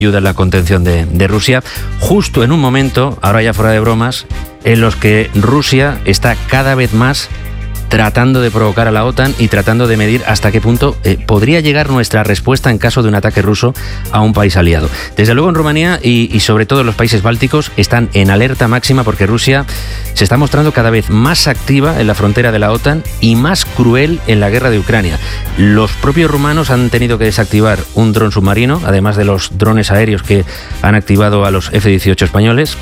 ayuda en la contención de Rusia, justo en un momento, ahora ya fuera de bromas, en los que Rusia está cada vez más tratando de provocar a la OTAN y tratando de medir hasta qué punto podría llegar nuestra respuesta en caso de un ataque ruso a un país aliado. Desde luego en Rumanía y sobre todo en los países bálticos están en alerta máxima porque Rusia se está mostrando cada vez más activa en la frontera de la OTAN y más cruel en la guerra de Ucrania. Los propios rumanos han tenido que desactivar un dron submarino, además de los drones aéreos que han activado a los F-18 españoles.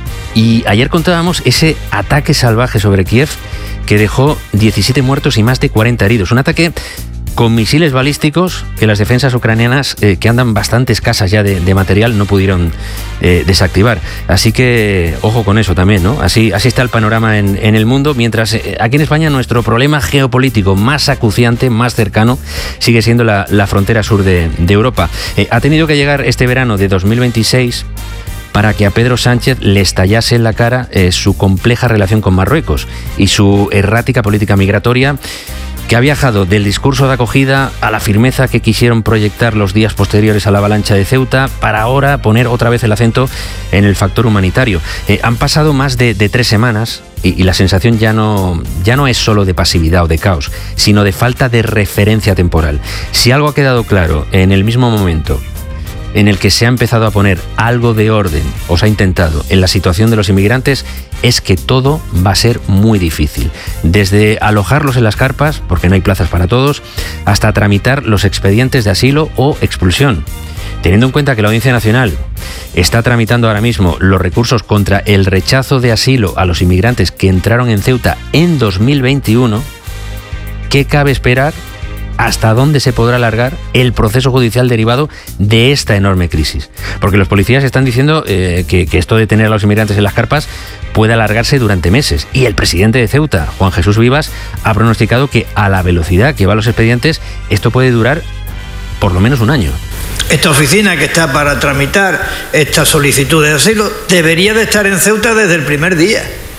Y ayer contábamos ese ataque salvaje sobre Kiev que dejó 17 muertos y más de 40 heridos. Un ataque con misiles balísticos que las defensas ucranianas, que andan bastante escasas ya de material, no pudieron desactivar. Así que ojo con eso también, ¿no? Así está el panorama en el mundo, mientras aquí en España nuestro problema geopolítico más acuciante, más cercano, sigue siendo la frontera sur de Europa. Ha tenido que llegar este verano de 2026 para que a Pedro Sánchez le estallase en la cara su compleja relación con Marruecos y su errática política migratoria, que ha viajado del discurso de acogida a la firmeza que quisieron proyectar los días posteriores a la avalancha de Ceuta, para ahora poner otra vez el acento en el factor humanitario. Han pasado más de 3 semanas y la sensación ya no es solo de pasividad o de caos, sino de falta de referencia temporal. Si algo ha quedado claro en el mismo momento en el que se ha empezado a poner algo de orden, o se ha intentado, en la situación de los inmigrantes, es que todo va a ser muy difícil. Desde alojarlos en las carpas, porque no hay plazas para todos, hasta tramitar los expedientes de asilo o expulsión. Teniendo en cuenta que la Audiencia Nacional está tramitando ahora mismo los recursos contra el rechazo de asilo a los inmigrantes que entraron en Ceuta en 2021, ¿qué cabe esperar? ¿Hasta dónde se podrá alargar el proceso judicial derivado de esta enorme crisis? Porque los policías están diciendo que esto de tener a los inmigrantes en las carpas puede alargarse durante meses. Y el presidente de Ceuta, Juan Jesús Vivas, ha pronosticado que a la velocidad que van los expedientes, esto puede durar por lo menos un año. Esta oficina que está para tramitar esta solicitud de asilo debería de estar en Ceuta desde el primer día.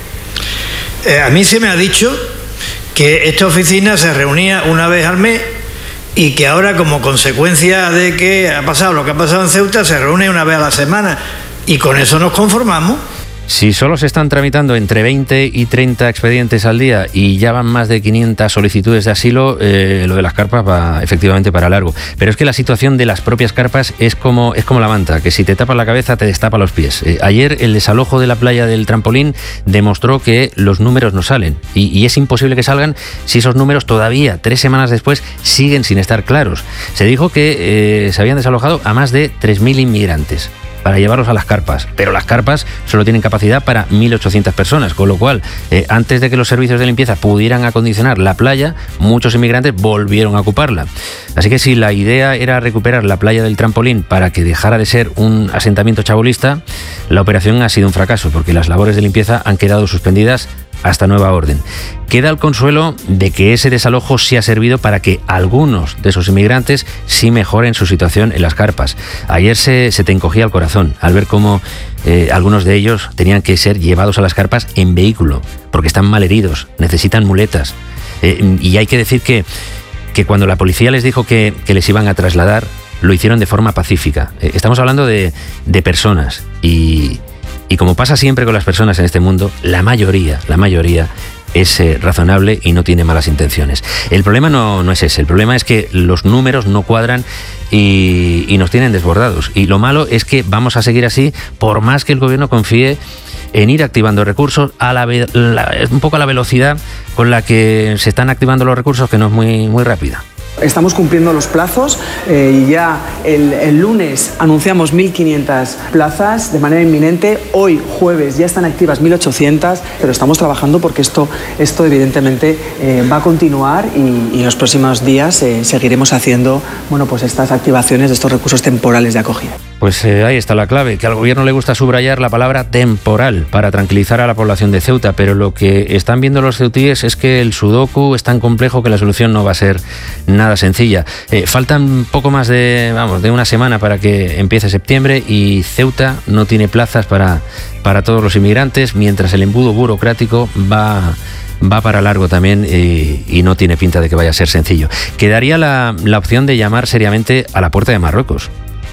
A mí se me ha dicho que esta oficina se reunía una vez al mes y que ahora, como consecuencia de que ha pasado lo que ha pasado en Ceuta, se reúne una vez a la semana, y con eso nos conformamos. Si solo se están tramitando entre 20 y 30 expedientes al día y ya van más de 500 solicitudes de asilo, lo de las carpas va efectivamente para largo. Pero es que la situación de las propias carpas es como la manta, que si te tapas la cabeza te destapa los pies. Ayer el desalojo de la playa del Trampolín demostró que los números no salen, y es imposible que salgan si esos números todavía 3 semanas después siguen sin estar claros. Se dijo que se habían desalojado a más de 3.000 inmigrantes para llevarlos a las carpas, pero las carpas solo tienen capacidad para 1.800 personas, con lo cual, antes de que los servicios de limpieza pudieran acondicionar la playa, muchos inmigrantes volvieron a ocuparla. Así que si la idea era recuperar la playa del Trampolín para que dejara de ser un asentamiento chabolista, la operación ha sido un fracaso, porque las labores de limpieza han quedado suspendidas hasta nueva orden. Queda el consuelo de que ese desalojo sí ha servido para que algunos de esos inmigrantes sí mejoren su situación en las carpas. Ayer se te encogía el corazón al ver cómo algunos de ellos tenían que ser llevados a las carpas en vehículo, porque están mal heridos, necesitan muletas. Y hay que decir que cuando la policía les dijo que les iban a trasladar, lo hicieron de forma pacífica. Estamos hablando de personas y como pasa siempre con las personas en este mundo, la mayoría es razonable y no tiene malas intenciones. El problema no es ese, el problema es que los números no cuadran y nos tienen desbordados. Y lo malo es que vamos a seguir así, por más que el gobierno confíe en ir activando recursos un poco a la velocidad con la que se están activando los recursos, que no es muy rápida. Estamos cumpliendo los plazos y ya el lunes anunciamos 1.500 plazas de manera inminente. Hoy, jueves, ya están activas 1.800, pero estamos trabajando porque esto evidentemente va a continuar y en los próximos días seguiremos haciendo estas activaciones de estos recursos temporales de acogida. Pues ahí está la clave, que al gobierno le gusta subrayar la palabra temporal para tranquilizar a la población de Ceuta, pero lo que están viendo los ceutíes es que el sudoku es tan complejo que la solución no va a ser nada sencilla. Faltan poco más de una semana para que empiece septiembre y Ceuta no tiene plazas para todos los inmigrantes, mientras el embudo burocrático va para largo también y no tiene pinta de que vaya a ser sencillo. Quedaría la opción de llamar seriamente a la puerta de Marruecos.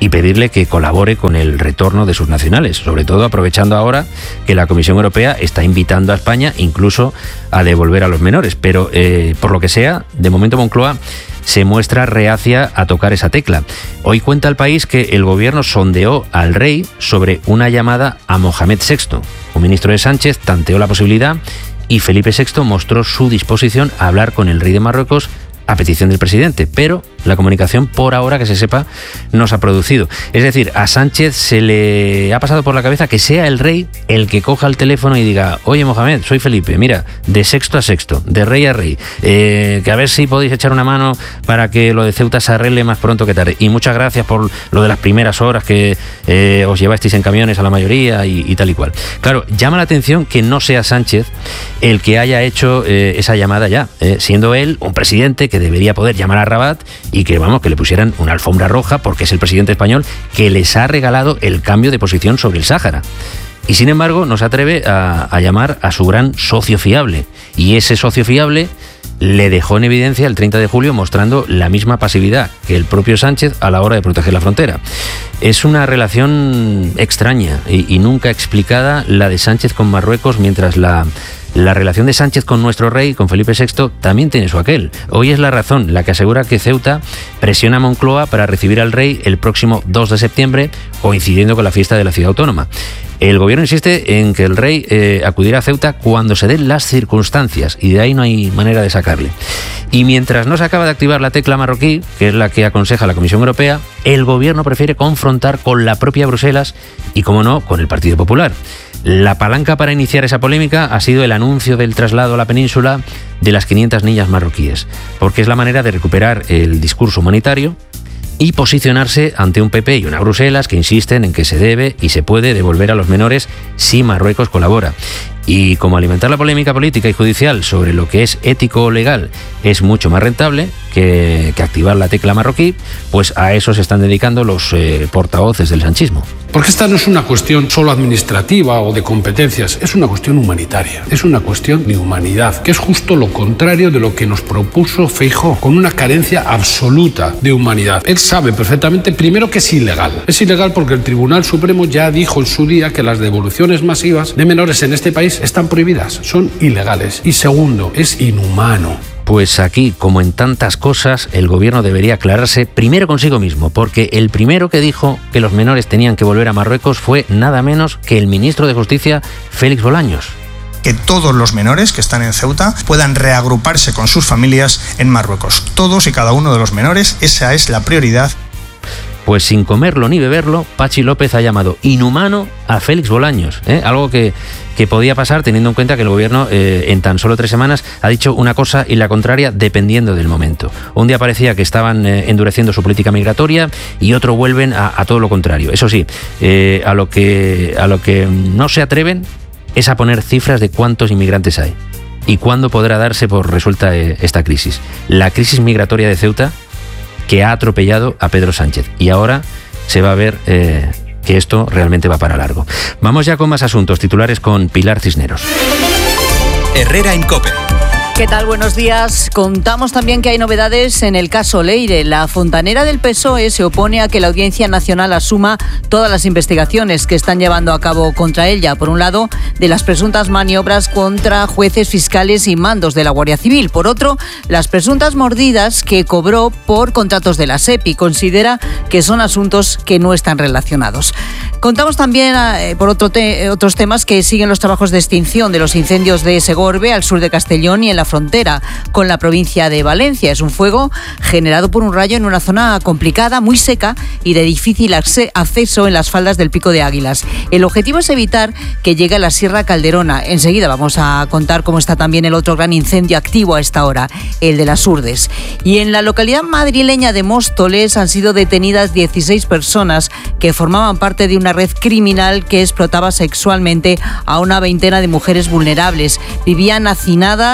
y pedirle que colabore con el retorno de sus nacionales, sobre todo aprovechando ahora que la Comisión Europea está invitando a España incluso a devolver a los menores. Pero por lo que sea, de momento Moncloa se muestra reacia a tocar esa tecla. Hoy cuenta El País que el gobierno sondeó al rey sobre una llamada a Mohamed VI. Un ministro de Sánchez tanteó la posibilidad y Felipe VI mostró su disposición a hablar con el rey de Marruecos a petición del presidente, pero la comunicación, por ahora que se sepa, no se ha producido. Es decir, a Sánchez se le ha pasado por la cabeza que sea el rey el que coja el teléfono y diga: oye, Mohamed, soy Felipe, mira, de sexto a sexto, de rey a rey, que a ver si podéis echar una mano para que lo de Ceuta se arregle más pronto que tarde. Y muchas gracias por lo de las primeras horas que os llevasteis en camiones a la mayoría y tal y cual. Claro, llama la atención que no sea Sánchez el que haya hecho esa llamada ya, siendo él un presidente que debería poder llamar a Rabat y que, vamos, que le pusieran una alfombra roja porque es el presidente español que les ha regalado el cambio de posición sobre el Sáhara. Y sin embargo no se atreve a llamar a su gran socio fiable. Y ese socio fiable le dejó en evidencia el 30 de julio mostrando la misma pasividad que el propio Sánchez a la hora de proteger la frontera. Es una relación extraña y nunca explicada la de Sánchez con Marruecos, mientras la relación de Sánchez con nuestro rey, con Felipe VI, también tiene su aquel. Hoy es La Razón la que asegura que Ceuta presiona a Moncloa para recibir al rey el próximo 2 de septiembre, coincidiendo con la fiesta de la ciudad autónoma. El gobierno insiste en que el rey acudirá a Ceuta cuando se den las circunstancias, y de ahí no hay manera de sacarle. Y mientras no se acaba de activar la tecla marroquí, que es la que aconseja la Comisión Europea, el gobierno prefiere confrontar con la propia Bruselas y, como no, con el Partido Popular. La palanca para iniciar esa polémica ha sido el anuncio del traslado a la península de las 500 niñas marroquíes, porque es la manera de recuperar el discurso humanitario y posicionarse ante un PP y una Bruselas que insisten en que se debe y se puede devolver a los menores si Marruecos colabora. Y como alimentar la polémica política y judicial sobre lo que es ético o legal es mucho más rentable que activar la tecla marroquí, pues a eso se están dedicando los portavoces del sanchismo. Porque esta no es una cuestión solo administrativa o de competencias, es una cuestión humanitaria, es una cuestión de humanidad, que es justo lo contrario de lo que nos propuso Feijóo, con una carencia absoluta de humanidad. Él sabe perfectamente, primero, que es ilegal. Es ilegal porque el Tribunal Supremo ya dijo en su día que las devoluciones masivas de menores en este país están prohibidas, son ilegales. Y segundo, es inhumano. Pues aquí, como en tantas cosas, el gobierno debería aclararse primero consigo mismo, porque el primero que dijo que los menores tenían que volver a Marruecos fue nada menos que el ministro de Justicia, Félix Bolaños. Que todos los menores que están en Ceuta puedan reagruparse con sus familias en Marruecos. Todos y cada uno de los menores, esa es la prioridad. Pues sin comerlo ni beberlo, Pachi López ha llamado inhumano a Félix Bolaños, algo que podía pasar teniendo en cuenta que el gobierno en tan solo 3 semanas ha dicho una cosa y la contraria dependiendo del momento. Un día parecía que estaban endureciendo su política migratoria y otro vuelven a todo lo contrario. Eso sí, a lo que no se atreven es a poner cifras de cuántos inmigrantes hay y cuándo podrá darse por resuelta esta crisis. La crisis migratoria de Ceuta, que ha atropellado a Pedro Sánchez. Y ahora se va a ver que esto realmente va para largo. Vamos ya con más asuntos. Titulares con Pilar Cisneros. Herrera en COPE. ¿Qué tal? Buenos días. Contamos también que hay novedades en el caso Leire. La fontanera del PSOE se opone a que la Audiencia Nacional asuma todas las investigaciones que están llevando a cabo contra ella. Por un lado, de las presuntas maniobras contra jueces, fiscales y mandos de la Guardia Civil. Por otro, las presuntas mordidas que cobró por contratos de la SEPI. Considera que son asuntos que no están relacionados. Contamos también por otros temas que siguen los trabajos de extinción de los incendios de Segorbe, al sur de Castellón y en la frontera con la provincia de Valencia. Es un fuego generado por un rayo en una zona complicada, muy seca y de difícil acceso en las faldas del Pico de Águilas. El objetivo es evitar que llegue a la Sierra Calderona. Enseguida vamos a contar cómo está también el otro gran incendio activo a esta hora, el de las Urdes. Y en la localidad madrileña de Móstoles han sido detenidas 16 personas que formaban parte de una red criminal que explotaba sexualmente a una veintena de mujeres vulnerables. Vivían hacinadas en el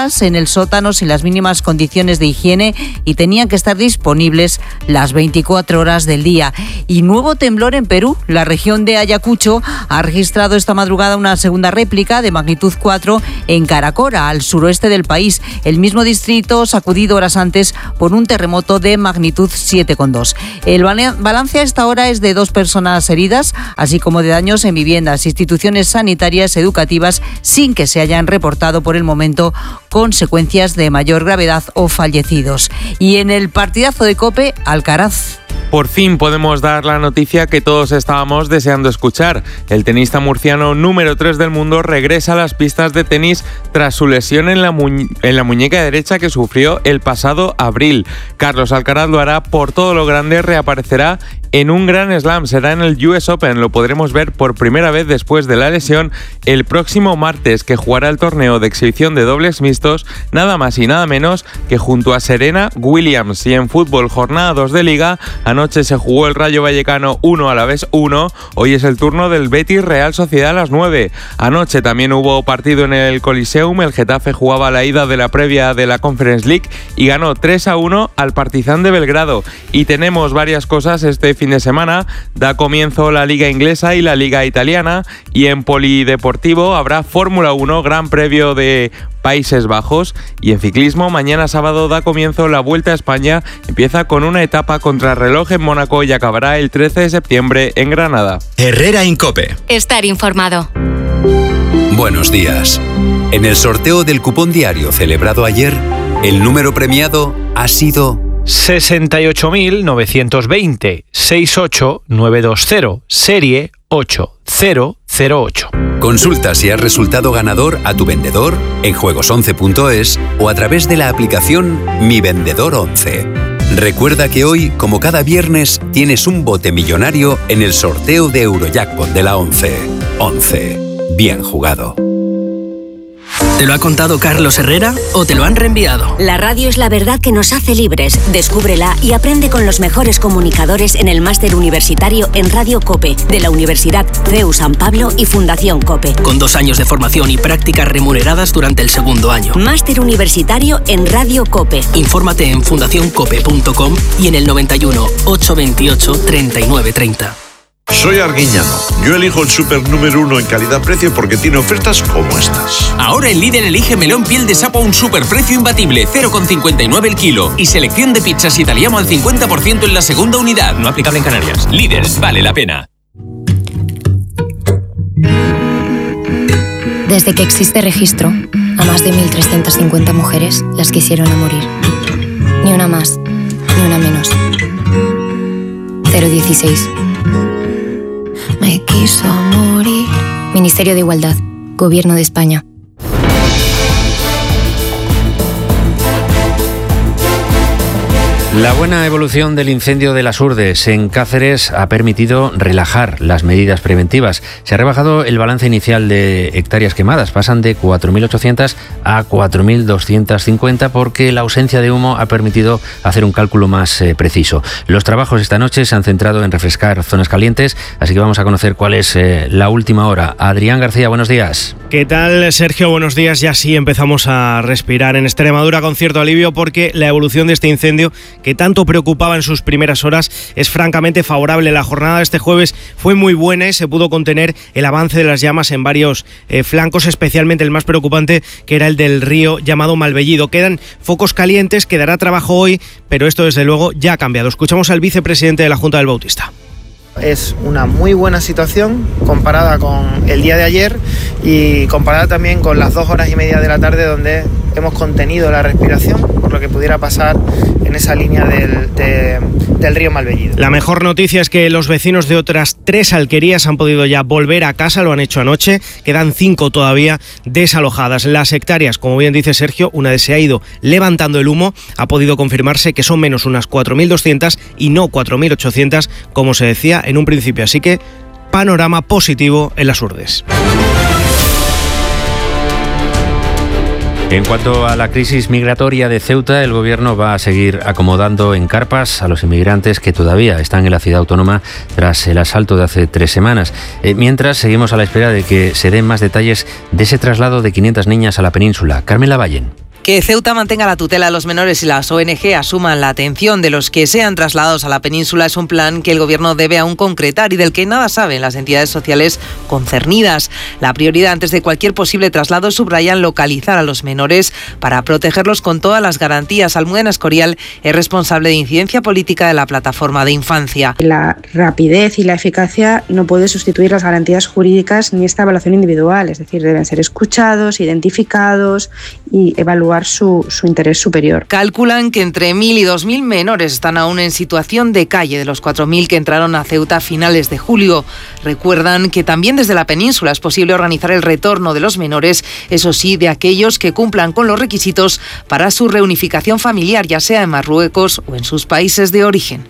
sótano sin las mínimas condiciones de higiene y tenían que estar disponibles las 24 horas del día. Y nuevo temblor en Perú. La región de Ayacucho ha registrado esta madrugada una segunda réplica de magnitud 4 en Caracora, al suroeste del país. El mismo distrito sacudido horas antes por un terremoto de magnitud 7,2. El balance a esta hora es de 2 personas heridas, así como de daños en viviendas, instituciones sanitarias, educativas, sin que se hayan reportado por el momento consecuencias de mayor gravedad o fallecidos. Y en el partidazo de COPE, Alcaraz. Por fin podemos dar la noticia que todos estábamos deseando escuchar. El tenista murciano número 3 del mundo regresa a las pistas de tenis tras su lesión en la muñeca derecha que sufrió el pasado abril. Carlos Alcaraz lo hará por todo lo grande, reaparecerá en un Grand Slam, será en el US Open. Lo podremos ver por primera vez después de la lesión el próximo martes, que jugará el torneo de exhibición de dobles mixtos, nada más y nada menos que junto a Serena Williams. Y en fútbol, jornada 2 de Liga, anoche se jugó el Rayo Vallecano 1 Alavés 1, hoy es el turno del Betis Real Sociedad a las 9. Anoche también hubo partido en el Coliseum, el Getafe jugaba la ida de la previa de la Conference League y ganó 3-1 al Partizan de Belgrado. Y tenemos varias cosas este fin de semana. Da comienzo la Liga Inglesa y la Liga Italiana, y en polideportivo habrá Fórmula 1, Gran Premio de Países Bajos, y en ciclismo mañana sábado da comienzo la Vuelta a España. Empieza con una etapa contrarreloj en Mónaco y acabará el 13 de septiembre en Granada. Herrera en COPE. Estar informado. Buenos días. En el sorteo del cupón diario celebrado ayer, el número premiado ha sido 68.920 68920, serie 8008. Consulta si has resultado ganador a tu vendedor en juegos11.es o a través de la aplicación Mi Vendedor 11. Recuerda que hoy, como cada viernes, tienes un bote millonario en el sorteo de Eurojackpot de la 11. 11. Bien jugado. ¿Te lo ha contado Carlos Herrera o te lo han reenviado? La radio es la verdad que nos hace libres. Descúbrela y aprende con los mejores comunicadores en el máster universitario en Radio COPE de la Universidad CEU San Pablo y Fundación COPE. Con 2 años de formación y prácticas remuneradas durante el segundo año. Máster universitario en Radio COPE. Infórmate en fundacioncope.com y en el 91 828 3930. Soy Arguiñano. Yo elijo el súper número 1 en calidad-precio porque tiene ofertas como estas. Ahora en Lidl elige melón piel de sapo a un superprecio imbatible, 0,59 el kilo. Y selección de pizzas italiano al 50% en la segunda unidad. No aplicable en Canarias. Lidl, vale la pena. Desde que existe registro, a más de 1.350 mujeres las quisieron a morir. Ni una más, ni una menos. 016. Me quiso morir. Ministerio de Igualdad, Gobierno de España. La buena evolución del incendio de las Urdes en Cáceres ha permitido relajar las medidas preventivas. Se ha rebajado el balance inicial de hectáreas quemadas, pasan de 4.800 a 4.250 porque la ausencia de humo ha permitido hacer un cálculo más preciso. Los trabajos esta noche se han centrado en refrescar zonas calientes, así que vamos a conocer cuál es la última hora. Adrián García, buenos días. ¿Qué tal, Sergio? Buenos días. Ya sí empezamos a respirar en Extremadura con cierto alivio porque la evolución de este incendio que tanto preocupaba en sus primeras horas es francamente favorable. La jornada de este jueves fue muy buena y se pudo contener el avance de las llamas en varios flancos, especialmente el más preocupante, que era el del río llamado Malvellido. Quedan focos calientes, quedará trabajo hoy, pero esto desde luego ya ha cambiado. Escuchamos al vicepresidente de la Junta del Bautista. Es una muy buena situación comparada con el día de ayer y comparada también con las 2 horas y media de la tarde donde hemos contenido la respiración por lo que pudiera pasar en esa línea del río Malvellido. La mejor noticia es que los vecinos de otras 3 alquerías han podido ya volver a casa, lo han hecho anoche, quedan 5 todavía desalojadas. Las hectáreas, como bien dice Sergio, una vez se ha ido levantando el humo, ha podido confirmarse que son menos unas 4.200 y no 4.800 como se decía en un principio, así que panorama positivo en las Urdes. En cuanto a la crisis migratoria de Ceuta, el Gobierno va a seguir acomodando en carpas a los inmigrantes que todavía están en la ciudad autónoma tras el asalto de hace 3 semanas. Mientras, seguimos a la espera de que se den más detalles de ese traslado de 500 niñas a la península. Carmen Lavallen. Que Ceuta mantenga la tutela de los menores y las ONG asuman la atención de los que sean trasladados a la península es un plan que el Gobierno debe aún concretar y del que nada saben las entidades sociales concernidas. La prioridad antes de cualquier posible traslado, subrayan, localizar a los menores para protegerlos con todas las garantías. Almudena Escorial es responsable de incidencia política de la Plataforma de Infancia. La rapidez y la eficacia no puede sustituir las garantías jurídicas ni esta evaluación individual, es decir, deben ser escuchados, identificados y evaluar su interés superior. Calculan que entre 1.000 y 2.000 menores están aún en situación de calle de los 4.000 que entraron a Ceuta a finales de julio. Recuerdan que también desde la península es posible organizar el retorno de los menores, eso sí, de aquellos que cumplan con los requisitos para su reunificación familiar, ya sea en Marruecos o en sus países de origen.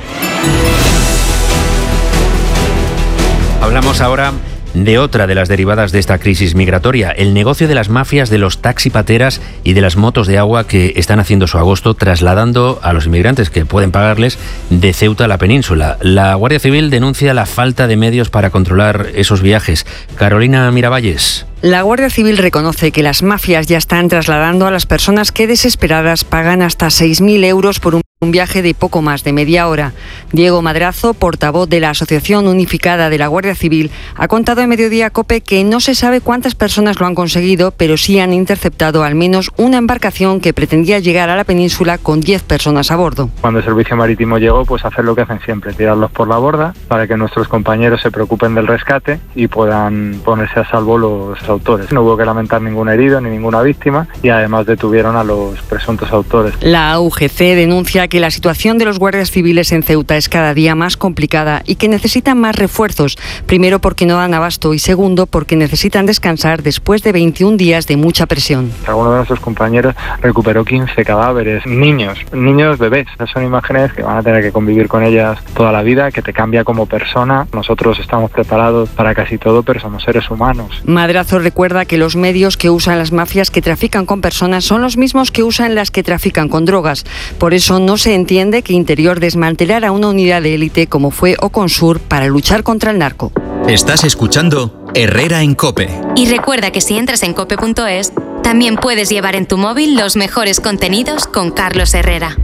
Hablamos ahora de otra de las derivadas de esta crisis migratoria, el negocio de las mafias de los taxipateras y de las motos de agua que están haciendo su agosto trasladando a los inmigrantes que pueden pagarles de Ceuta a la península. La Guardia Civil denuncia la falta de medios para controlar esos viajes. Carolina Miravalles. La Guardia Civil reconoce que las mafias ya están trasladando a las personas que desesperadas pagan hasta 6.000 euros por un viaje de poco más de media hora. Diego Madrazo, portavoz de la Asociación Unificada de la Guardia Civil, ha contado en Mediodía COPE que no se sabe cuántas personas lo han conseguido, pero sí han interceptado al menos una embarcación que pretendía llegar a la península con 10 personas a bordo. Cuando el servicio marítimo llegó, pues hacer lo que hacen siempre, tirarlos por la borda para que nuestros compañeros se preocupen del rescate y puedan ponerse a salvo los autores. No hubo que lamentar ningún herido ni ninguna víctima y además detuvieron a los presuntos autores. La UGC denuncia que la situación de los guardias civiles en Ceuta es cada día más complicada y que necesitan más refuerzos, primero porque no dan abasto y segundo porque necesitan descansar después de 21 días de mucha presión. Alguno de nuestros compañeros recuperó 15 cadáveres, niños, bebés. Son imágenes que van a tener que convivir con ellas toda la vida, que te cambia como persona. Nosotros estamos preparados para casi todo, pero somos seres humanos. Madrazo recuerda que los medios que usan las mafias que trafican con personas son los mismos que usan las que trafican con drogas. Por eso no se entiende que Interior desmantelara una unidad de élite como fue Oconsur para luchar contra el narco. Estás escuchando Herrera en COPE. Y recuerda que si entras en cope.es, también puedes llevar en tu móvil los mejores contenidos con Carlos Herrera.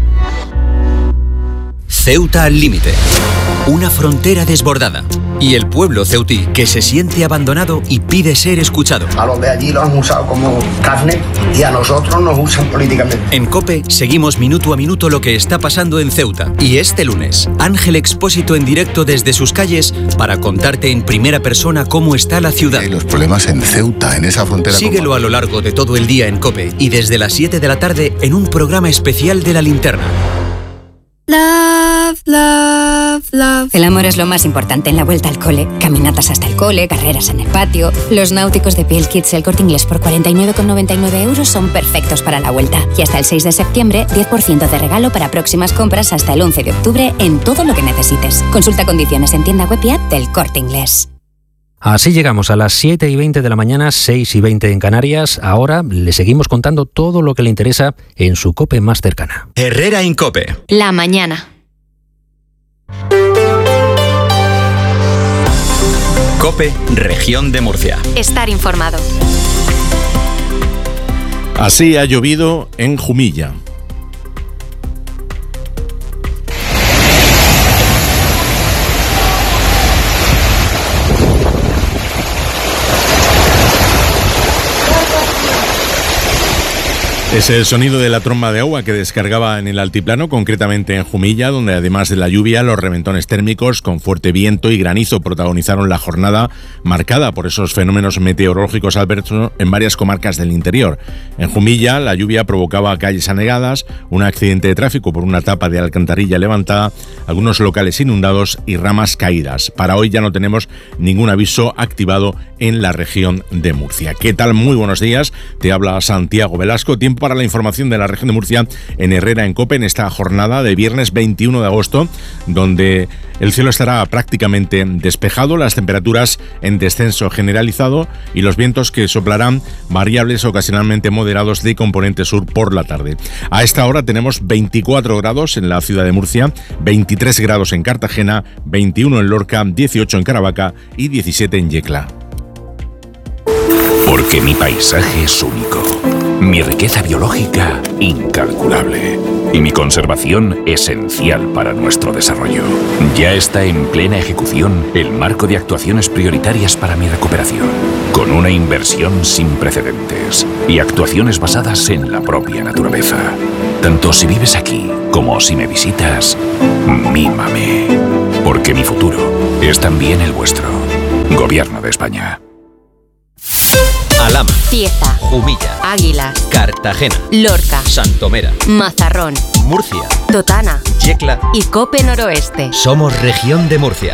Ceuta al límite. Una frontera desbordada. Y el pueblo ceutí que se siente abandonado y pide ser escuchado. A los de allí los han usado como carne y a nosotros nos usan políticamente. En COPE seguimos minuto a minuto lo que está pasando en Ceuta. Y este lunes, Ángel Expósito en directo desde sus calles para contarte en primera persona cómo está la ciudad. Hay los problemas en Ceuta, en esa frontera. Síguelo a lo largo de todo el día en COPE y desde las 7 de la tarde en un programa especial de La Linterna. Love, love, love. El amor es lo más importante en la vuelta al cole. Caminatas hasta el cole, carreras en el patio. Los náuticos de Piel Kids El Corte Inglés por 49,99 euros son perfectos para la vuelta. Y hasta el 6 de septiembre, 10% de regalo para próximas compras hasta el 11 de octubre en todo lo que necesites. Consulta condiciones en tienda web y app del Corte Inglés. Así llegamos a las 7:20 de la mañana, 6:20 en Canarias. Ahora le seguimos contando todo lo que le interesa en su COPE más cercana. Herrera en COPE. La mañana. COPE, Región de Murcia. Estar informado. Así ha llovido en Jumilla. Es el sonido de la tromba de agua que descargaba en el altiplano, concretamente en Jumilla, donde además de la lluvia, los reventones térmicos con fuerte viento y granizo protagonizaron la jornada marcada por esos fenómenos meteorológicos adversos en varias comarcas del interior. En Jumilla, la lluvia provocaba calles anegadas, un accidente de tráfico por una tapa de alcantarilla levantada, algunos locales inundados y ramas caídas. Para hoy ya no tenemos ningún aviso activado en la región de Murcia. ¿Qué tal? Muy buenos días. Te habla Santiago Velasco. Tiempo para la información de la región de Murcia en Herrera en COPE en esta jornada de viernes 21 de agosto, donde el cielo estará prácticamente despejado, las temperaturas en descenso generalizado y los vientos que soplarán variables ocasionalmente moderados de componente sur por la tarde. A esta hora tenemos 24 grados en la ciudad de Murcia, 23 grados en Cartagena, 21 en Lorca, 18 en Caravaca y 17 en Yecla. Porque mi paisaje es único. Mi riqueza biológica, incalculable. Y mi conservación, esencial para nuestro desarrollo. Ya está en plena ejecución el marco de actuaciones prioritarias para mi recuperación, con una inversión sin precedentes y actuaciones basadas en la propia naturaleza. Tanto si vives aquí como si me visitas, mímame. Porque mi futuro es también el vuestro. Gobierno de España. Alhama, Cieza, Jumilla, Águilas, Cartagena, Lorca, Santomera, Mazarrón, Murcia, Totana Yecla y Cope Noroeste. Somos Región de Murcia.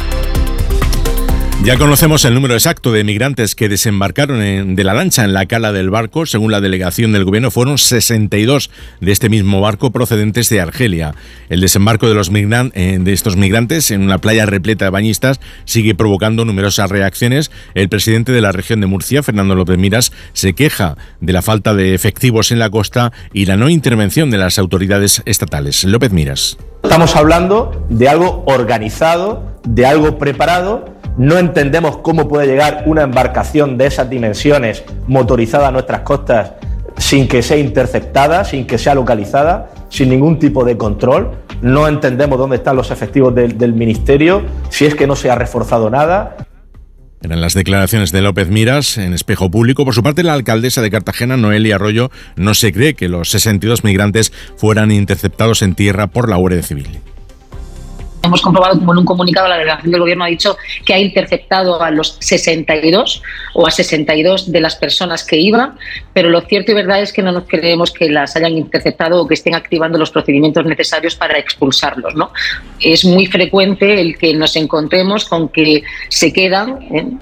Ya conocemos el número exacto de migrantes que desembarcaron de la lancha en la cala del barco. Según la delegación del gobierno, fueron 62 de este mismo barco procedentes de Argelia. El desembarco de estos migrantes en una playa repleta de bañistas sigue provocando numerosas reacciones. El presidente de la región de Murcia, Fernando López Miras, se queja de la falta de efectivos en la costa y la no intervención de las autoridades estatales. López Miras. Estamos hablando de algo organizado, de algo preparado. No entendemos cómo puede llegar una embarcación de esas dimensiones motorizada a nuestras costas sin que sea interceptada, sin que sea localizada, sin ningún tipo de control. No entendemos dónde están los efectivos del Ministerio, si es que no se ha reforzado nada. Eran las declaraciones de López Miras en Espejo Público. Por su parte, la alcaldesa de Cartagena, Noelia Arroyo, no se cree que los 62 migrantes fueran interceptados en tierra por la Guardia Civil. Hemos comprobado como en un comunicado la delegación del gobierno ha dicho que ha interceptado a los 62 o a 62 de las personas que iban, pero lo cierto y verdad es que no nos creemos que las hayan interceptado o que estén activando los procedimientos necesarios para expulsarlos, ¿no? Es muy frecuente el que nos encontremos con que se quedan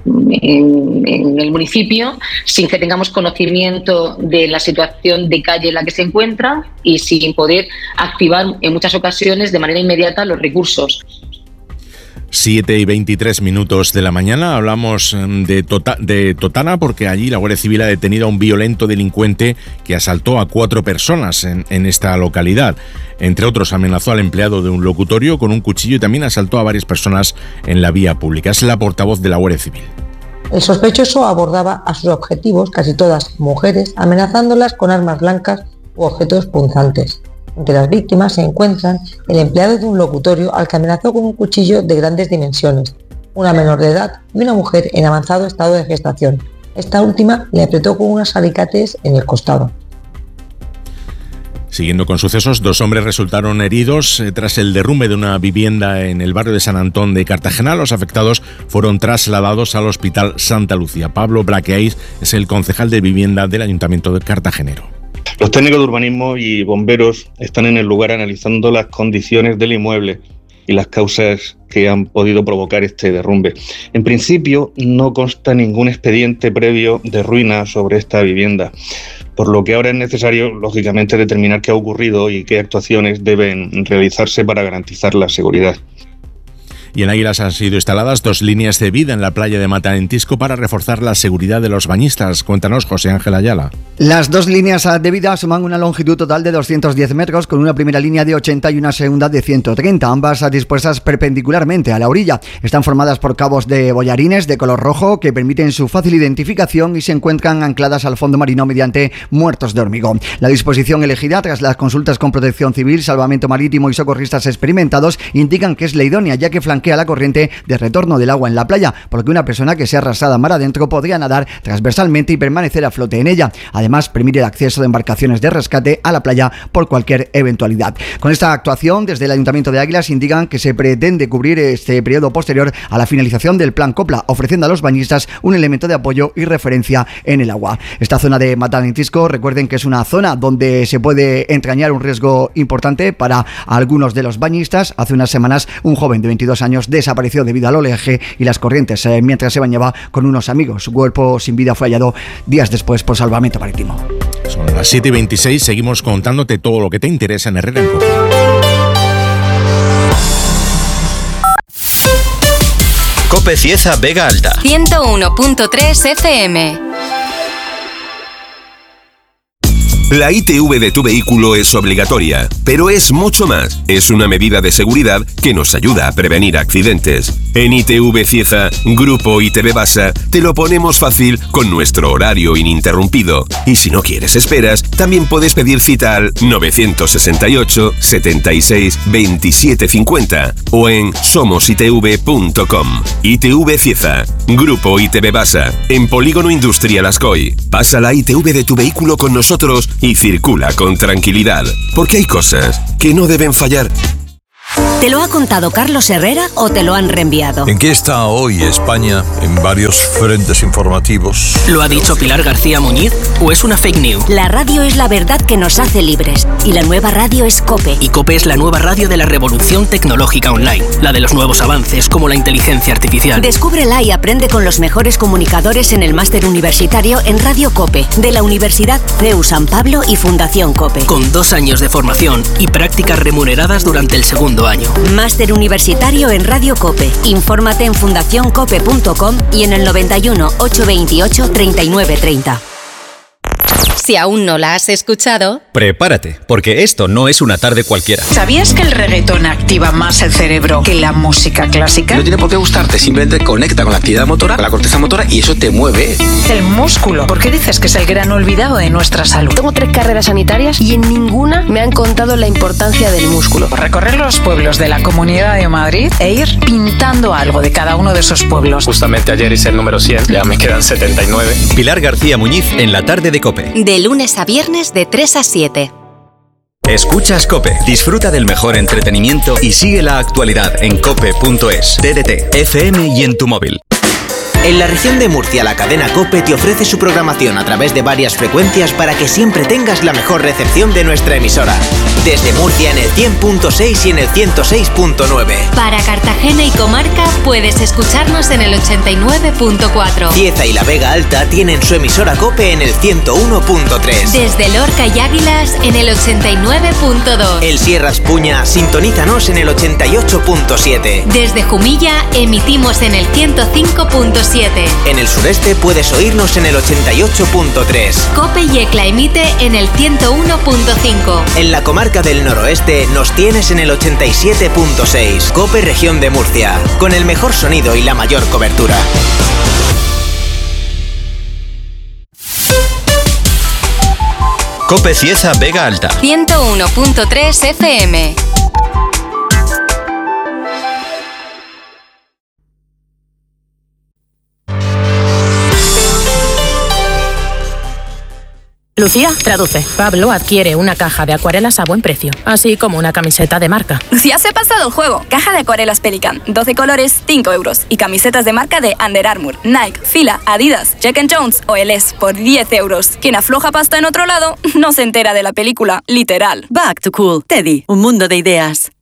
en el municipio sin que tengamos conocimiento de la situación de calle en la que se encuentran y sin poder activar en muchas ocasiones de manera inmediata los recursos. 7:23 de la mañana, hablamos de Totana porque allí la Guardia Civil ha detenido a un violento delincuente que asaltó a 4 personas en esta localidad. Entre otros, amenazó al empleado de un locutorio con un cuchillo y también asaltó a varias personas en la vía pública. Es la portavoz de la Guardia Civil. El sospechoso abordaba a sus objetivos, casi todas mujeres, amenazándolas con armas blancas u objetos punzantes. Entre las víctimas se encuentran el empleado de un locutorio al que amenazó con un cuchillo de grandes dimensiones, una menor de edad y una mujer en avanzado estado de gestación. Esta última le apretó con unos alicates en el costado. Siguiendo con sucesos, 2 hombres resultaron heridos tras el derrumbe de una vivienda en el barrio de San Antón de Cartagena. Los afectados fueron trasladados al Hospital Santa Lucía. Pablo Braqueais es el concejal de vivienda del Ayuntamiento de Cartagenero. Los técnicos de urbanismo y bomberos están en el lugar analizando las condiciones del inmueble y las causas que han podido provocar este derrumbe. En principio, no consta ningún expediente previo de ruina sobre esta vivienda, por lo que ahora es necesario, lógicamente, determinar qué ha ocurrido y qué actuaciones deben realizarse para garantizar la seguridad. Y en Águilas han sido instaladas 2 líneas de vida en la playa de Matalentisco para reforzar la seguridad de los bañistas. Cuéntanos, José Ángel Ayala. Las 2 líneas de vida suman una longitud total de 210 metros, con una primera línea de 80 y una segunda de 130, ambas dispuestas perpendicularmente a la orilla. Están formadas por cabos de bollarines de color rojo que permiten su fácil identificación y se encuentran ancladas al fondo marino mediante muertos de hormigón. La disposición elegida tras las consultas con Protección Civil, Salvamento Marítimo y socorristas experimentados indican que es la idónea, ya que flanquea la corriente de retorno del agua en la playa, porque una persona que sea arrastrada mar adentro podría nadar transversalmente y permanecer a flote en ella. Además, permite el acceso de embarcaciones de rescate a la playa por cualquier eventualidad. Con esta actuación, desde el Ayuntamiento de Águilas indican que se pretende cubrir este periodo posterior a la finalización del Plan Copla, ofreciendo a los bañistas un elemento de apoyo y referencia en el agua. Esta zona de Matalentisco, recuerden que es una zona donde se puede entrañar un riesgo importante para algunos de los bañistas. Hace unas semanas, un joven de 22 años desapareció debido al oleaje y las corrientes mientras se bañaba con unos amigos. Su cuerpo sin vida fue hallado días después por Salvamento Marítimo. Son las 7:26, seguimos contándote todo lo que te interesa en Herrera en Cope. Cope Cieza Vega Alta 101.3 FM. La ITV de tu vehículo es obligatoria, pero es mucho más. Es una medida de seguridad que nos ayuda a prevenir accidentes. En ITV Cieza, Grupo ITV Basa, te lo ponemos fácil con nuestro horario ininterrumpido. Y si no quieres esperas, también puedes pedir cita al 968 76 27 50 o en somositv.com. ITV Cieza, Grupo ITV Basa, en Polígono Industrial Ascoy. Pasa la ITV de tu vehículo con nosotros y circula con tranquilidad, porque hay cosas que no deben fallar. ¿Te lo ha contado Carlos Herrera o te lo han reenviado? ¿En qué está hoy España en varios frentes informativos? ¿Lo ha dicho Pilar García Muñiz o es una fake news? La radio es la verdad que nos hace libres y la nueva radio es COPE. Y COPE es la nueva radio de la revolución tecnológica online, la de los nuevos avances como la inteligencia artificial. Descúbrela y aprende con los mejores comunicadores en el máster universitario en Radio COPE de la Universidad CEU San Pablo y Fundación COPE. Con 2 años de formación y prácticas remuneradas durante el segundo año. Máster universitario en Radio COPE. Infórmate en fundacioncope.com y en el 91 828 3930. Si aún no la has escuchado, prepárate, porque esto no es una tarde cualquiera. ¿Sabías que el reggaetón activa más el cerebro que la música clásica? No tiene por qué gustarte, simplemente conecta con la actividad motora, con la corteza motora y eso te mueve. El músculo. ¿Por qué dices que es el gran olvidado de nuestra salud? Tengo 3 carreras sanitarias y en ninguna me han contado la importancia del músculo. Recorrer los pueblos de la Comunidad de Madrid e ir pintando algo de cada uno de esos pueblos. Justamente ayer hice el número 100, ya me quedan 79. Pilar García Muñiz en la tarde de COPE. de lunes a viernes de 3 a 7. Escuchas COPE. Disfruta del mejor entretenimiento y sigue la actualidad en cope.es, TDT, FM y en tu móvil. En la región de Murcia, la cadena COPE te ofrece su programación a través de varias frecuencias para que siempre tengas la mejor recepción de nuestra emisora. Desde Murcia en el 100.6 y en el 106.9. Para Cartagena y comarca puedes escucharnos en el 89.4. Cieza y la Vega Alta tienen su emisora COPE en el 101.3. Desde Lorca y Águilas en el 89.2. El Sierra Espuña, sintonízanos en el 88.7. Desde Jumilla emitimos en el 105.7. En el sureste puedes oírnos en el 88.3. COPE y ECLA emite en el 101.5. En la comarca del noroeste nos tienes en el 87.6. COPE Región de Murcia, con el mejor sonido y la mayor cobertura. COPE Cieza Vega Alta. 101.3 FM. Lucía, traduce. Pablo adquiere una caja de acuarelas a buen precio, así como una camiseta de marca. Lucía se ha pasado el juego. Caja de acuarelas Pelican, 12 colores, 5 euros. Y camisetas de marca de Under Armour, Nike, Fila, Adidas, Jack & Jones o LS por 10 euros. Quien afloja pasta en otro lado no se entera de la película, literal. Back to Cool. Teddy, un mundo de ideas.